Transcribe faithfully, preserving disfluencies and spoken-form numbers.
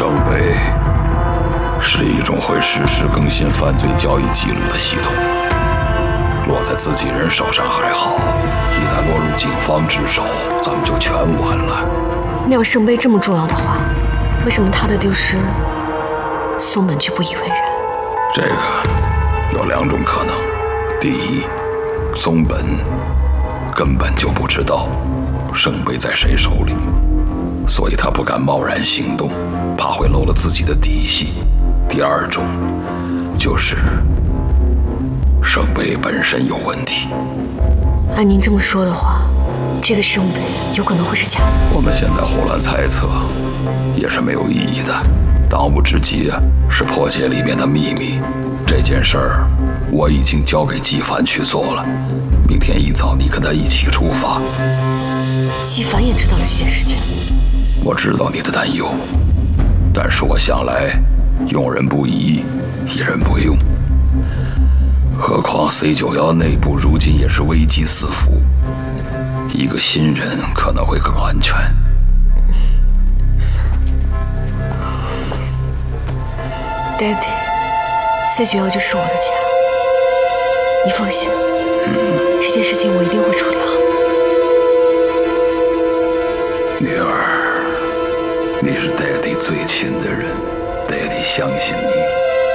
圣杯是一种会实时更新犯罪交易记录的系统，落在自己人手上还好，一旦落入警方之手，咱们就全完了。 那要圣杯这么重要的话，为什么他的丢失，松本却不以为然？ 这个有两种可能：第一，松本根本就不知道圣杯在谁手里，所以他不敢贸然行动，怕会漏了自己的底细。第二种就是圣杯本身有问题。 按您这么说的话，这个圣杯有可能会是假的。 我们现在胡乱猜测也是没有意义的，当务之急啊是破解里面的秘密。这件事儿我已经交给纪凡去做了，明天一早你跟他一起出发。 纪凡也知道了这件事情。 我知道你的担忧，但是我想来用人不疑，疑人不用。何况 C 九一 内部如今也是危机四伏，一个新人可能会更安全。 Daddy， C 九一 就是我的家，你放心，嗯、这件事情我一定会处理好的。女儿，你是 Daddy 最亲的人，Daddy 相信你。